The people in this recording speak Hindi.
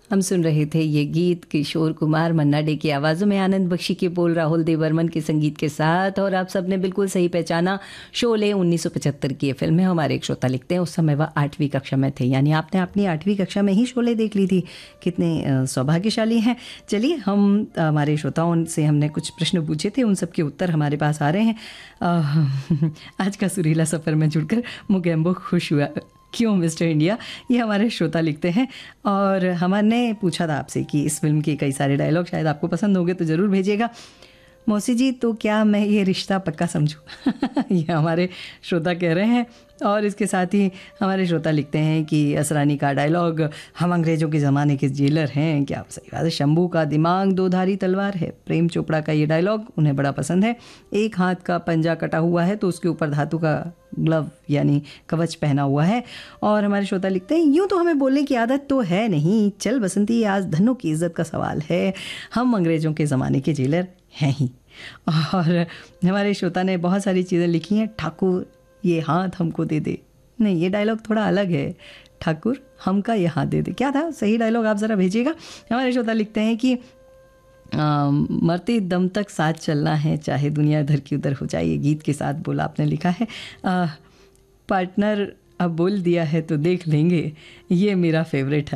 हम सुन रहे थे ये गीत किशोर कुमार मन्ना डे की आवाज़ों में, आनंद बख्शी के बोल, राहुल देवर्मन के संगीत के साथ। और आप सबने बिल्कुल सही पहचाना, शोले 1975 की ये फिल्म है। हमारे एक श्रोता लिखते हैं उस समय वह 8वीं कक्षा में थे, यानी आपने अपनी 8वीं कक्षा में ही शोले देख ली थी। कितने सौभाग्यशाली हैं। चलिए, हम हमारे श्रोताओं से हमने कुछ प्रश्न पूछे थे, उन सब के उत्तर हमारे पास आ रहे हैं। आज का सुरीला सफ़र में जुड़कर मुगेम्बो खुश हुआ। क्यों मिस्टर इंडिया, ये हमारे श्रोता लिखते हैं। और हमने पूछा था आपसे कि इस फिल्म के कई सारे डायलॉग शायद आपको पसंद होंगे, तो ज़रूर भेजिएगा। मौसी जी, तो क्या मैं ये रिश्ता पक्का समझूं? ये हमारे श्रोता कह रहे हैं। और इसके साथ ही हमारे श्रोता लिखते हैं कि असरानी का डायलॉग, हम अंग्रेज़ों के ज़माने के जेलर हैं। क्या सही बात है। शंभू का दिमाग दो धारी तलवार है। प्रेम चोपड़ा का ये डायलॉग उन्हें बड़ा पसंद है। एक हाथ का पंजा कटा हुआ है तो उसके ऊपर धातु का ग्लव यानी कवच पहना हुआ है। और हमारे श्रोता लिखते हैं, यूँ तो हमें बोलने की आदत तो है नहीं, चल बसंती आज धनों की इज्जत का सवाल है, हम अंग्रेज़ों के ज़माने के जेलर हैं ही। और हमारे श्रोता ने बहुत सारी चीज़ें लिखी हैं। ठाकुर ये हाथ हमको दे दे, नहीं ये डायलॉग थोड़ा अलग है। ठाकुर हमका ये हाथ दे दे, क्या था सही डायलॉग, आप ज़रा भेजिएगा। हमारे श्रोता लिखते हैं कि मरते दम तक साथ चलना है, चाहे दुनिया इधर की उधर हो जाए। ये गीत के साथ बोला आपने लिखा है। पार्टनर अब बोल दिया है तो देख लेंगे, ये मेरा फेवरेट है।